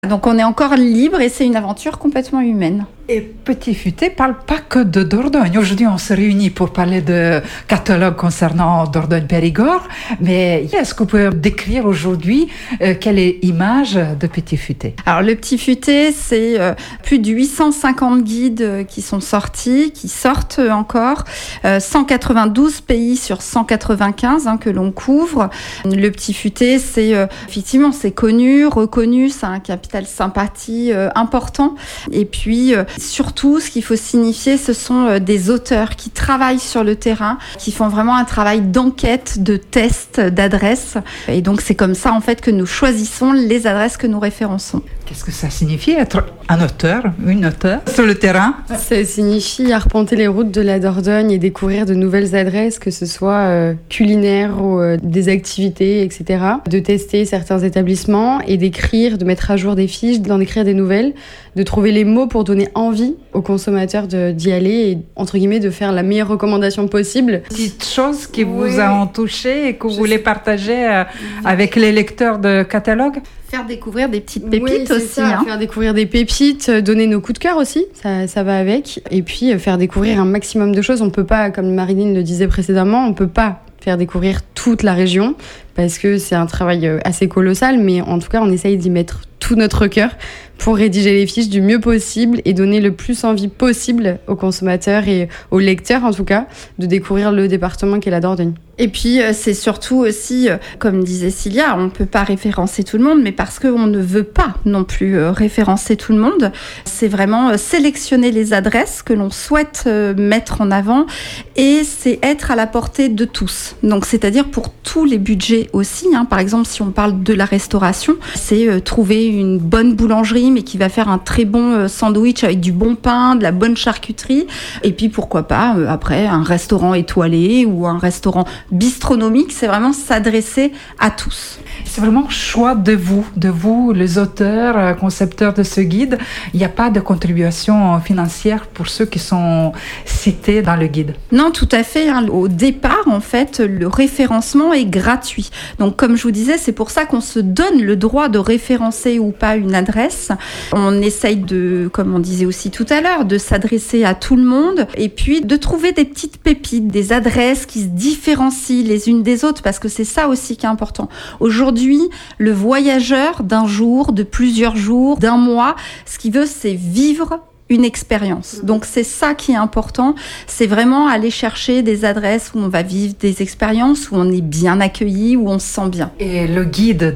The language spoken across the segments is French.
Donc on est encore libre et c'est une aventure complètement humaine. Et Petit Futé ne parle pas que de Dordogne. Aujourd'hui, on se réunit pour parler de catalogue concernant Dordogne-Périgord. Mais est-ce que vous pouvez décrire aujourd'hui quelle est l'image de Petit Futé? Alors le Petit Futé, c'est plus de 850 guides qui sont sortis, qui sortent encore. 192 pays sur 195 que l'on couvre. Le Petit Futé, c'est effectivement c'est connu, reconnu, c'est un capital sympathie important. Et puis surtout, ce qu'il faut signifier, ce sont des auteurs qui travaillent sur le terrain, qui font vraiment un travail d'enquête, de test, d'adresse. Et donc, c'est comme ça, en fait, que nous choisissons les adresses que nous référençons. Qu'est-ce que ça signifie être un auteur, une auteure sur le terrain? Ça signifie arpenter les routes de la Dordogne et découvrir de nouvelles adresses, que ce soit culinaires ou des activités, etc. De tester certains établissements et d'écrire, de mettre à jour des fiches, d'en écrire des nouvelles, de trouver les mots pour donner envie aux consommateurs d'y aller et, entre guillemets, de faire la meilleure recommandation possible. Petites choses qui vous ont touché et que vous voulez partager avec les lecteurs de catalogue? Faire découvrir des petites pépites aussi. Faire découvrir des pépites, donner nos coups de cœur aussi, ça va avec. Et puis faire découvrir un maximum de choses. On peut pas, comme Marilyn le disait précédemment, on peut pas faire découvrir toute la région parce que c'est un travail assez colossal, mais en tout cas on essaye d'y mettre tout notre cœur pour rédiger les fiches du mieux possible et donner le plus envie possible aux consommateurs et aux lecteurs en tout cas de découvrir le département qu'est la Dordogne. Et puis c'est surtout aussi, comme disait Cilia, on ne peut pas référencer tout le monde, mais parce qu'on ne veut pas non plus référencer tout le monde, c'est vraiment sélectionner les adresses que l'on souhaite mettre en avant et c'est être à la portée de tous. Donc c'est-à-dire pour tous les budgets aussi. Par exemple, si on parle de la restauration, c'est trouver une bonne boulangerie mais qui va faire un très bon sandwich avec du bon pain, de la bonne charcuterie. Et puis pourquoi pas après un restaurant étoilé ou un restaurant bistronomique, c'est vraiment s'adresser à tous. C'est vraiment choix de vous, les auteurs, concepteurs de ce guide. Il n'y a pas de contribution financière pour ceux qui sont cités dans le guide. Non, tout à fait. Au départ, en fait, le référencement est gratuit. Donc, comme je vous disais, c'est pour ça qu'on se donne le droit de référencer ou pas une adresse. On essaye de, comme on disait aussi tout à l'heure, de s'adresser à tout le monde et puis de trouver des petites pépites, des adresses qui se différencient les unes des autres parce que c'est ça aussi qui est important. Aujourd'hui, le voyageur d'un jour, de plusieurs jours, d'un mois, ce qu'il veut, c'est vivre une expérience. Donc c'est ça qui est important, c'est vraiment aller chercher des adresses où on va vivre des expériences, où on est bien accueilli, où on se sent bien. Et le guide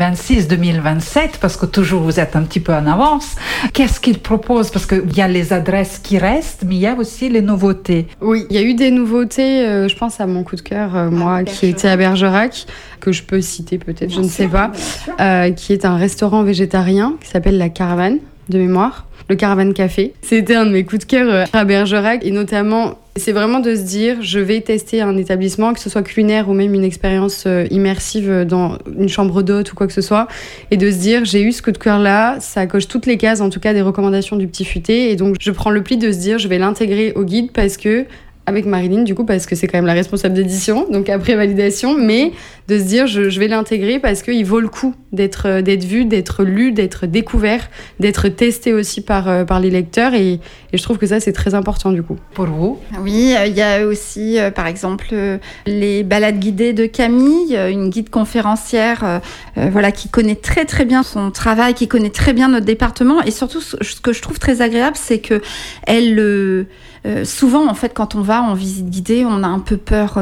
2026-2027, parce que toujours vous êtes un petit peu en avance, qu'est-ce qu'il propose? Parce qu'il y a les adresses qui restent, mais il y a aussi les nouveautés. Oui, il y a eu des nouveautés, je pense à mon coup de cœur, moi, qui était à Bergerac, que je peux citer peut-être, je ne sais pas, qui est un restaurant végétarien qui s'appelle La Caravane, de mémoire. Le Caravane Café. C'était un de mes coups de cœur à Bergerac et notamment, c'est vraiment de se dire, je vais tester un établissement, que ce soit culinaire ou même une expérience immersive dans une chambre d'hôte ou quoi que ce soit, et de se dire, j'ai eu ce coup de cœur-là, ça coche toutes les cases, en tout cas des recommandations du Petit Futé, et donc je prends le pli de se dire, je vais l'intégrer au guide parce que avec Marilyn, du coup, parce que c'est quand même la responsable d'édition, donc après validation, mais de se dire, je vais l'intégrer parce qu'il vaut le coup d'être vu, d'être lu, d'être découvert, d'être testé aussi par les lecteurs, et je trouve que ça, c'est très important, du coup. Pour vous? Oui, il y a aussi, par exemple, les balades guidées de Camille, une guide conférencière qui connaît très, très bien son travail, qui connaît très bien notre département, et surtout, ce que je trouve très agréable, c'est que elle... souvent, en fait, quand on va en visite guidée, on a un peu peur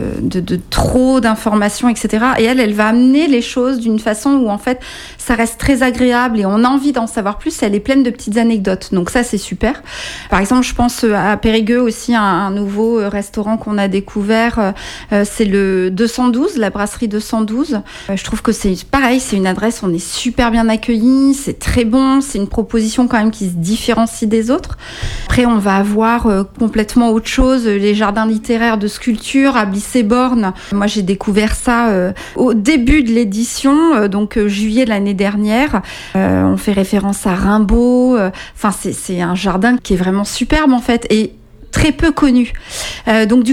de trop d'informations, etc. Et elle va amener les choses d'une façon où, en fait, ça reste très agréable et on a envie d'en savoir plus. Elle est pleine de petites anecdotes. Donc ça, c'est super. Par exemple, je pense à Périgueux aussi, un nouveau restaurant qu'on a découvert. C'est le 212, la brasserie 212. Je trouve que c'est pareil, c'est une adresse, on est super bien accueillis, c'est très bon, c'est une proposition quand même qui se différencie des autres. Après, on va avoir complètement autre chose, les jardins littéraires de sculpture à Blissé-Borne. Moi, j'ai découvert ça au début de l'édition, donc juillet de l'année dernière. On fait référence à Rimbaud. C'est un jardin qui est vraiment superbe en fait et très peu connu. Donc du coup,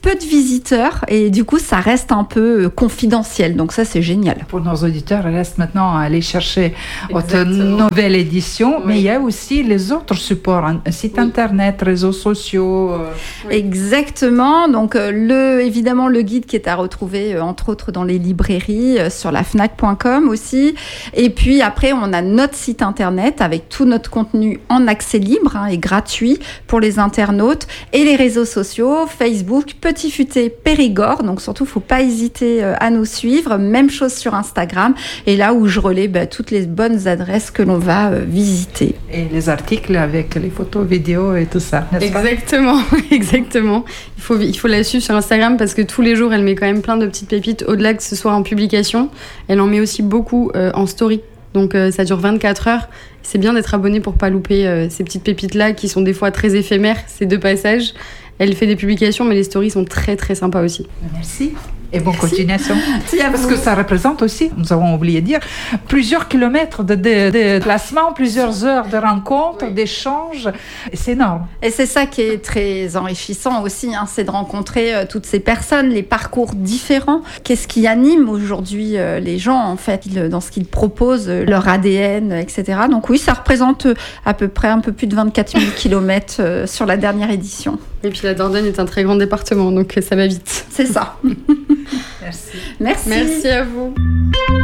peu de visiteurs et du coup, ça reste un peu confidentiel. Donc ça, c'est génial. Pour nos auditeurs, il reste maintenant à aller chercher votre nouvelle édition, mais il y a aussi les autres supports, un site internet, réseaux sociaux. Exactement. Donc évidemment le guide qui est à retrouver entre autres dans les librairies, sur la fnac.com aussi. Et puis après, on a notre site internet avec tout notre contenu en accès libre et gratuit pour les internautes, et les réseaux sociaux, Facebook, Petit Futé Périgord. Donc surtout, faut pas hésiter à nous suivre. Même chose sur Instagram, et là où je relais toutes les bonnes adresses que l'on va visiter. Et les articles avec les photos, vidéos et tout ça, n'est-ce pas ? Exactement. Il faut la suivre sur Instagram parce que tous les jours, elle met quand même plein de petites pépites. Au-delà que ce soit en publication, elle en met aussi beaucoup en story. Donc ça dure 24 heures. C'est bien d'être abonné pour pas louper ces petites pépites-là qui sont des fois très éphémères, ces 2 passages. Elle fait des publications, mais les stories sont très très sympas aussi. Merci. Et bonne continuation. Parce que ça représente aussi, nous avons oublié de dire, plusieurs kilomètres de déplacement, plusieurs heures de rencontres, d'échanges. C'est énorme. Et c'est ça qui est très enrichissant aussi, c'est de rencontrer toutes ces personnes, les parcours différents. Qu'est-ce qui anime aujourd'hui les gens, en fait, dans ce qu'ils proposent, leur ADN, etc. Donc oui, ça représente à peu près un peu plus de 24 000 kilomètres sur la dernière édition. Et puis la Dordogne est un très grand département, donc ça va vite. C'est ça. Merci. Merci. Merci à vous.